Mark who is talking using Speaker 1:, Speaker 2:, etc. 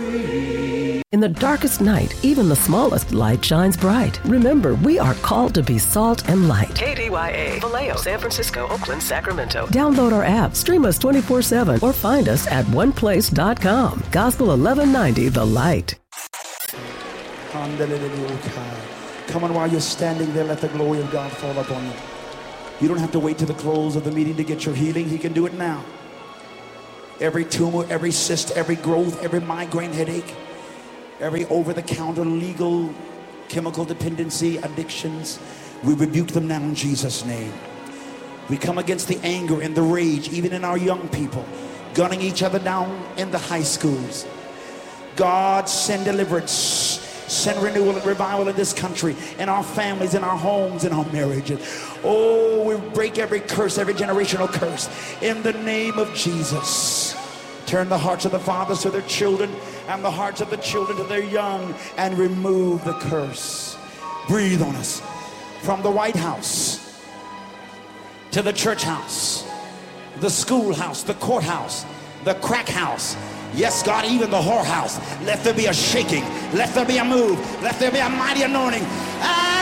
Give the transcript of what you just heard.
Speaker 1: In the darkest night, even the smallest light shines bright. Remember, we are called to be salt and light. KDYA, Vallejo, San Francisco, Oakland, Sacramento. Download our app, stream us 24/7, or find us at oneplace.com. Gospel 1190, The Light.
Speaker 2: Come on, while you're standing there, let the glory of God fall upon you. You don't have to wait to the close of the meeting to get your healing. He can do it now. Every tumor, every cyst, every growth, every migraine headache, every over-the-counter legal chemical dependency addictions, we rebuke them now in Jesus' name. We come against the anger and the rage, even in our young people, gunning each other down in the high schools. God, send deliverance, send renewal and revival in this country, in our families, in our homes, in our marriages. Oh, we break every curse, every generational curse, in the name of Jesus. Turn the hearts of the fathers to their children and the hearts of the children to their young, and remove the curse. Breathe on us. From the White House to the church house, the schoolhouse, the courthouse, the crack house. Yes, God, even the whorehouse. Let there be a shaking. Let there be a move. Let there be a mighty anointing.